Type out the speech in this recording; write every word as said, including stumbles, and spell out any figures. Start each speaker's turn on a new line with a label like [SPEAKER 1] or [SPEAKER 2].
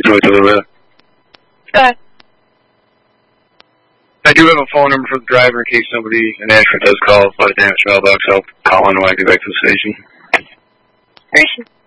[SPEAKER 1] do it a little bit.
[SPEAKER 2] Go ahead.
[SPEAKER 1] I do have a phone number for the driver in case somebody in Ashford does call. If I damage mailbox, I'll call in when I get back to the station.
[SPEAKER 2] Appreciate it.